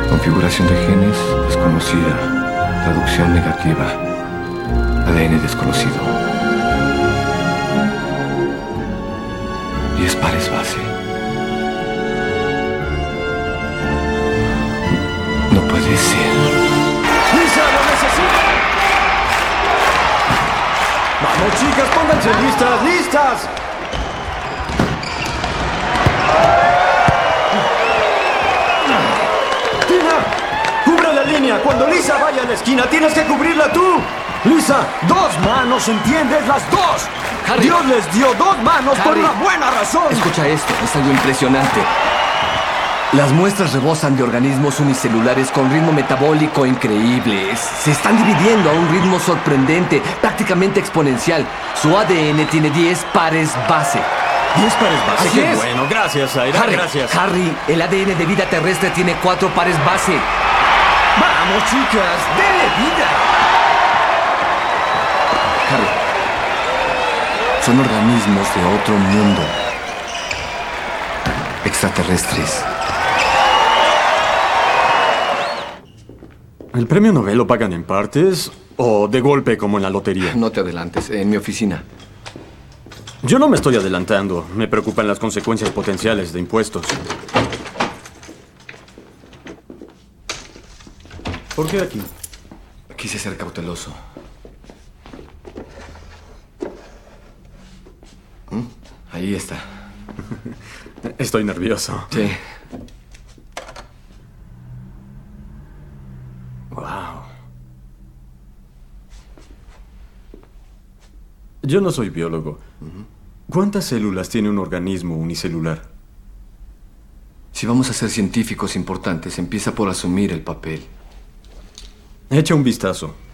Configuración de genes desconocida. Traducción negativa. ADN desconocido. 10 pares base. No puede ser. ¡Lisa, lo necesito! ¡Vamos, chicas, pónganse listas! ¡Listas! ¡Tina! ¡Cubre la línea! Cuando Lisa vaya a la esquina, tienes que cubrirla tú. Lisa, 2 manos, ¿entiendes? ¡Las 2! Harry. Dios les dio 2 manos por Harry. una buena razón. Escucha esto, es algo impresionante. Las muestras rebosan de organismos unicelulares con ritmo metabólico increíble. Se están dividiendo a un ritmo sorprendente, prácticamente exponencial. Su ADN tiene 10 pares base. 10 pares base. Así ¡Qué es. bueno! Gracias, Aira. Harry, Gracias. Harry, el ADN de vida terrestre tiene 4 pares base. ¡Vamos, chicas! ¡Denle vida! Harry, son organismos de otro mundo. Extraterrestres. ¿El premio Nobel lo pagan en partes o de golpe como en la lotería? No te adelantes, en mi oficina. Yo no me estoy adelantando. Me preocupan las consecuencias potenciales de impuestos. ¿Por qué aquí? Quise ser cauteloso. Ahí está. Estoy nervioso. Sí. Wow. Yo no soy biólogo. ¿Cuántas células tiene un organismo unicelular? Si vamos a ser científicos importantes, empieza por asumir el papel. Echa un vistazo.